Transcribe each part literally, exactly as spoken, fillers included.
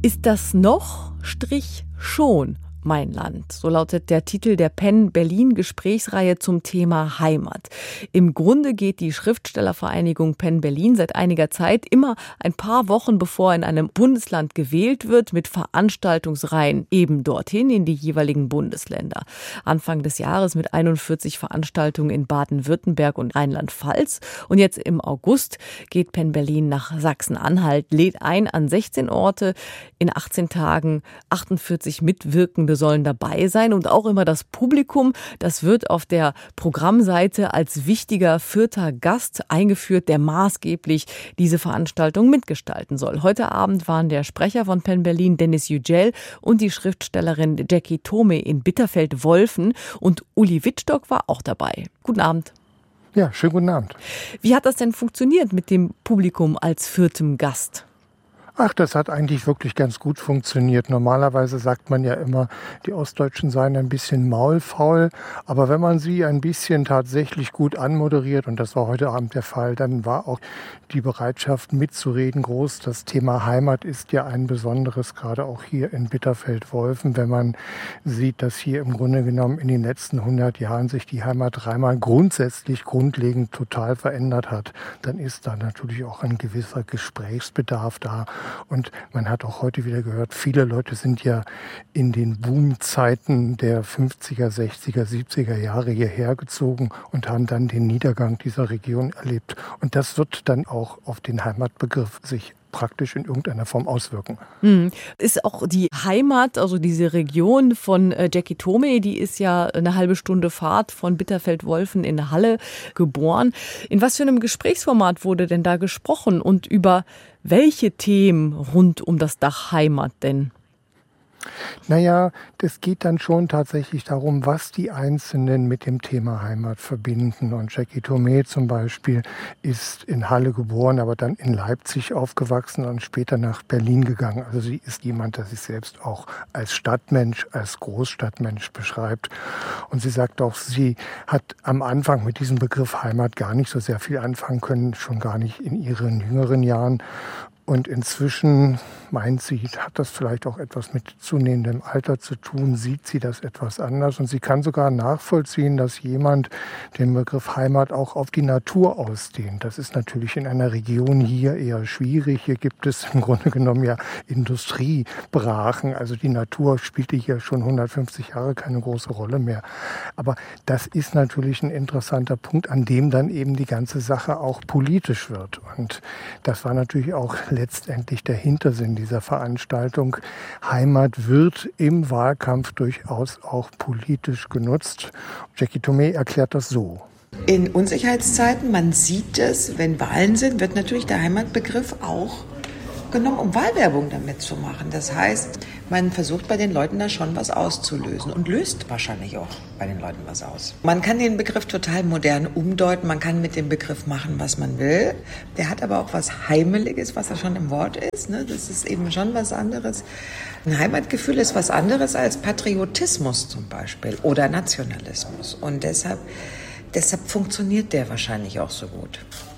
Ist das noch, Strich, schon mein Land? So lautet der Titel der Penn Berlin Gesprächsreihe zum Thema Heimat. Im Grunde geht die Schriftstellervereinigung Penn Berlin seit einiger Zeit immer ein paar Wochen bevor in einem Bundesland gewählt wird mit Veranstaltungsreihen eben dorthin in die jeweiligen Bundesländer. Anfang des Jahres mit einundvierzig Veranstaltungen in Baden-Württemberg und Rheinland-Pfalz. Und jetzt im August geht Penn Berlin nach Sachsen-Anhalt, lädt ein an sechzehn Orte, in achtzehn Tagen achtundvierzig Mitwirkende sollen dabei sein und auch immer das Publikum, das wird auf der Programmseite als wichtiger vierter Gast eingeführt, der maßgeblich diese Veranstaltung mitgestalten soll. Heute Abend waren der Sprecher von Penn Berlin, Dennis Yücel, und die Schriftstellerin Jackie Tome in Bitterfeld-Wolfen und Uli Wittstock war auch dabei. Guten Abend. Ja, schönen guten Abend. Wie hat das denn funktioniert mit dem Publikum als viertem Gast? Ach, das hat eigentlich wirklich ganz gut funktioniert. Normalerweise sagt man ja immer, die Ostdeutschen seien ein bisschen maulfaul. Aber wenn man sie ein bisschen tatsächlich gut anmoderiert, und das war heute Abend der Fall, dann war auch die Bereitschaft mitzureden groß. Das Thema Heimat ist ja ein besonderes, gerade auch hier in Bitterfeld-Wolfen. Wenn man sieht, dass hier im Grunde genommen in den letzten hundert Jahren sich die Heimat dreimal grundsätzlich grundlegend total verändert hat, dann ist da natürlich auch ein gewisser Gesprächsbedarf da. Und man hat auch heute wieder gehört, viele Leute sind ja in den Boomzeiten der fünfziger, sechziger, siebziger Jahre hierher gezogen und haben dann den Niedergang dieser Region erlebt. Und das wird dann auch auf den Heimatbegriff sich praktisch in irgendeiner Form auswirken. Hm. Ist auch die Heimat, also diese Region von äh, Jackie Tome, die ist ja eine halbe Stunde Fahrt von Bitterfeld-Wolfen in Halle geboren. In was für einem Gesprächsformat wurde denn da gesprochen und über welche Themen rund um das Dach Heimat denn? Naja, das geht dann schon tatsächlich darum, was die Einzelnen mit dem Thema Heimat verbinden. Und Jackie Tome zum Beispiel ist in Halle geboren, aber dann in Leipzig aufgewachsen und später nach Berlin gegangen. Also sie ist jemand, der sich selbst auch als Stadtmensch, als Großstadtmensch beschreibt. Und sie sagt auch, sie hat am Anfang mit diesem Begriff Heimat gar nicht so sehr viel anfangen können, schon gar nicht in ihren jüngeren Jahren. Und inzwischen meint sie, hat das vielleicht auch etwas mit zunehmendem Alter zu tun, sieht sie das etwas anders. Und sie kann sogar nachvollziehen, dass jemand den Begriff Heimat auch auf die Natur ausdehnt. Das ist natürlich in einer Region hier eher schwierig. Hier gibt es im Grunde genommen ja Industriebrachen. Also die Natur spielte hier schon hundertfünfzig Jahre keine große Rolle mehr. Aber das ist natürlich ein interessanter Punkt, an dem dann eben die ganze Sache auch politisch wird. Und das war natürlich auch letztendlich der Hintersinn dieser Veranstaltung. Heimat wird im Wahlkampf durchaus auch politisch genutzt. Jackie Tome erklärt das so. In Unsicherheitszeiten, man sieht es, wenn Wahlen sind, wird natürlich der Heimatbegriff auch genommen, um Wahlwerbung damit zu machen. Das heißt, man versucht bei den Leuten da schon was auszulösen und löst wahrscheinlich auch bei den Leuten was aus. Man kann den Begriff total modern umdeuten, man kann mit dem Begriff machen, was man will. Der hat aber auch was Heimeliges, was er schon im Wort ist. Ne? Das ist eben schon was anderes. Ein Heimatgefühl ist was anderes als Patriotismus zum Beispiel oder Nationalismus. Und deshalb, deshalb funktioniert der wahrscheinlich auch so gut.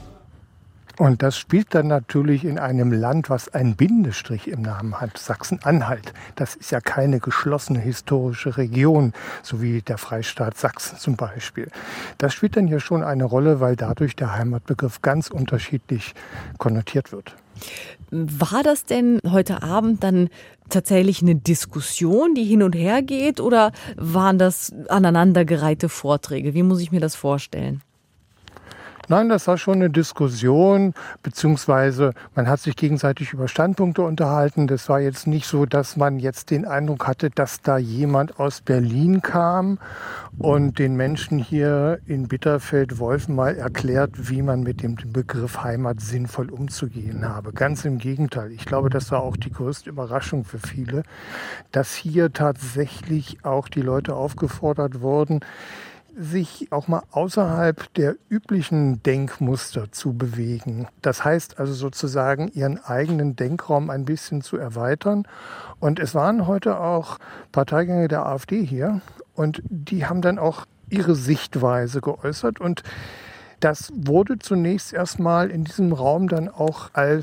Und das spielt dann natürlich in einem Land, was einen Bindestrich im Namen hat, Sachsen-Anhalt. Das ist ja keine geschlossene historische Region, so wie der Freistaat Sachsen zum Beispiel. Das spielt dann hier schon eine Rolle, weil dadurch der Heimatbegriff ganz unterschiedlich konnotiert wird. War das denn heute Abend dann tatsächlich eine Diskussion, die hin und her geht, oder waren das aneinandergereihte Vorträge? Wie muss ich mir das vorstellen? Nein, das war schon eine Diskussion, beziehungsweise man hat sich gegenseitig über Standpunkte unterhalten. Das war jetzt nicht so, dass man jetzt den Eindruck hatte, dass da jemand aus Berlin kam und den Menschen hier in Bitterfeld-Wolfen mal erklärt, wie man mit dem Begriff Heimat sinnvoll umzugehen habe. Ganz im Gegenteil. Ich glaube, das war auch die größte Überraschung für viele, dass hier tatsächlich auch die Leute aufgefordert wurden, sich auch mal außerhalb der üblichen Denkmuster zu bewegen. Das heißt also sozusagen, ihren eigenen Denkraum ein bisschen zu erweitern. Und es waren heute auch Parteigänge der AfD hier und die haben dann auch ihre Sichtweise geäußert und das wurde zunächst erstmal in diesem Raum dann auch als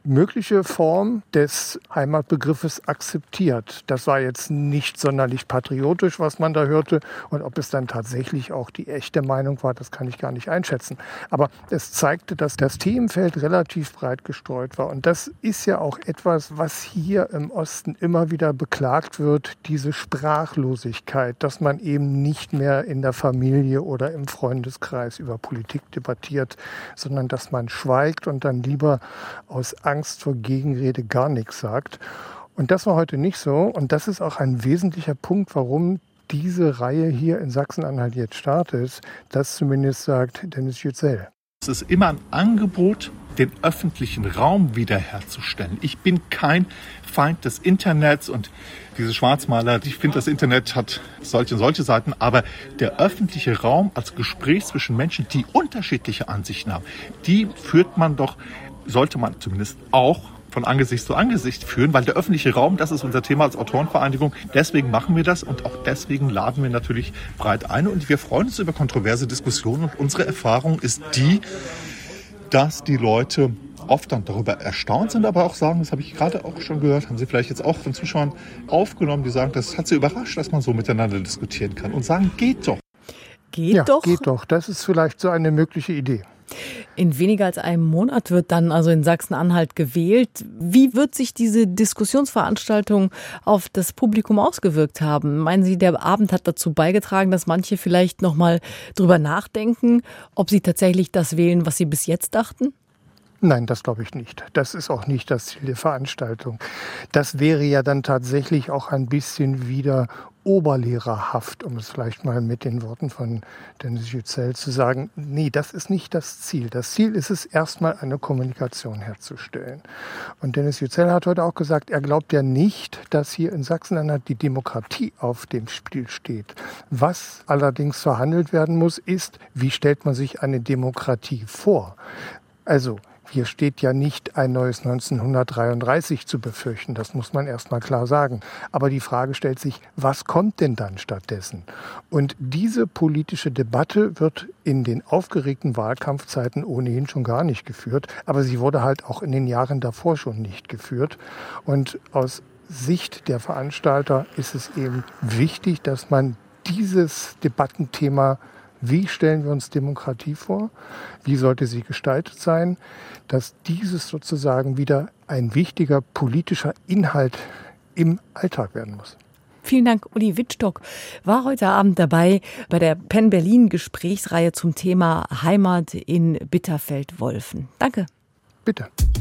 mögliche Form des Heimatbegriffes akzeptiert. Das war jetzt nicht sonderlich patriotisch, was man da hörte. Und ob es dann tatsächlich auch die echte Meinung war, das kann ich gar nicht einschätzen. Aber es zeigte, dass das Themenfeld relativ breit gestreut war. Und das ist ja auch etwas, was hier im Osten immer wieder beklagt wird, diese Sprachlosigkeit, dass man eben nicht mehr in der Familie oder im Freundeskreis über Politik debattiert, sondern dass man schweigt und dann lieber aus Angst vor Gegenrede gar nichts sagt. Und das war heute nicht so. Und das ist auch ein wesentlicher Punkt, warum diese Reihe hier in Sachsen-Anhalt jetzt startet. Das zumindest sagt Dennis Yücel. Es ist immer ein Angebot, den öffentlichen Raum wiederherzustellen. Ich bin kein Feind des Internets und diese Schwarzmaler, ich finde, das Internet hat solche und solche Seiten, aber der öffentliche Raum als Gespräch zwischen Menschen, die unterschiedliche Ansichten haben, die führt man doch, sollte man zumindest auch von Angesicht zu Angesicht führen, weil der öffentliche Raum, das ist unser Thema als Autorenvereinigung, deswegen machen wir das und auch deswegen laden wir natürlich breit ein und wir freuen uns über kontroverse Diskussionen und unsere Erfahrung ist die, dass die Leute oft dann darüber erstaunt sind, aber auch sagen, das habe ich gerade auch schon gehört, haben Sie vielleicht jetzt auch von Zuschauern aufgenommen, die sagen, das hat sie überrascht, dass man so miteinander diskutieren kann und sagen, geht doch. Geht ja, doch? geht doch. Das ist vielleicht so eine mögliche Idee. In weniger als einem Monat wird dann also in Sachsen-Anhalt gewählt. Wie wird sich diese Diskussionsveranstaltung auf das Publikum ausgewirkt haben? Meinen Sie, der Abend hat dazu beigetragen, dass manche vielleicht noch mal drüber nachdenken, ob sie tatsächlich das wählen, was sie bis jetzt dachten? Nein, das glaube ich nicht. Das ist auch nicht das Ziel der Veranstaltung. Das wäre ja dann tatsächlich auch ein bisschen wieder oberlehrerhaft, um es vielleicht mal mit den Worten von Dennis Yücel zu sagen. Nee, das ist nicht das Ziel. Das Ziel ist es, erstmal eine Kommunikation herzustellen. Und Dennis Yücel hat heute auch gesagt, er glaubt ja nicht, dass hier in Sachsen-Anhalt die Demokratie auf dem Spiel steht. Was allerdings verhandelt werden muss, ist, wie stellt man sich eine Demokratie vor? Also, hier steht ja nicht ein neues neunzehnhundertdreiunddreißig zu befürchten, das muss man erst mal klar sagen. Aber die Frage stellt sich, was kommt denn dann stattdessen? Und diese politische Debatte wird in den aufgeregten Wahlkampfzeiten ohnehin schon gar nicht geführt, aber sie wurde halt auch in den Jahren davor schon nicht geführt. Und aus Sicht der Veranstalter ist es eben wichtig, dass man dieses Debattenthema, wie stellen wir uns Demokratie vor? Wie sollte sie gestaltet sein? Dass dieses sozusagen wieder ein wichtiger politischer Inhalt im Alltag werden muss. Vielen Dank, Uli Wittstock war heute Abend dabei bei der Penn Berlin Gesprächsreihe zum Thema Heimat in Bitterfeld-Wolfen. Danke. Bitte.